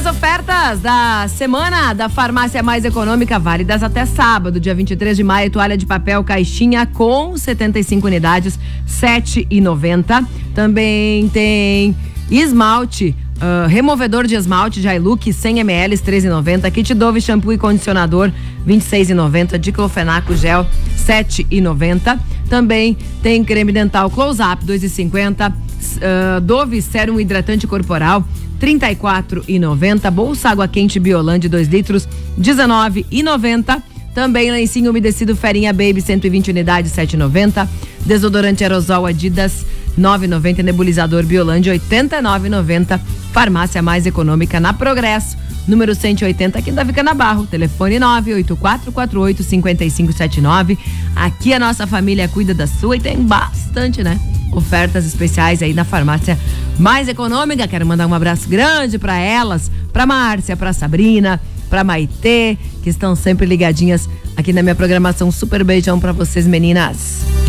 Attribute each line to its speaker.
Speaker 1: as ofertas da semana da Farmácia Mais Econômica, válidas até sábado, dia 23 de maio, toalha de papel caixinha com 75 unidades, R$ 7,90. Também tem esmalte, removedor de esmalte de iLook 100 ml, R$ 13,90. Kit Dove shampoo e condicionador, R$ 26,90. Diclofenaco gel, R$ 7,90. Também tem creme dental Close Up, R$ 2,50. Dove sérum hidratante corporal, R$ 34,90. Bolsa água quente Bioland 2 litros, R$ 19,90. Também lencinho umedecido Ferinha Baby 120 unidades, R$ 7,90. Desodorante aerosol Adidas, R$ 9,90. Nebulizador Bioland, R$ 89,90. Farmácia Mais Econômica na Progresso, número 180, aqui da Vicana Barro. Telefone 98448-5579. Aqui a nossa família cuida da sua e tem bastante, né? Ofertas especiais aí na Farmácia Mais Econômica. Quero mandar um abraço grande para elas, para Márcia, para Sabrina, para Maitê, que estão sempre ligadinhas aqui na minha programação. Super beijão para vocês, meninas.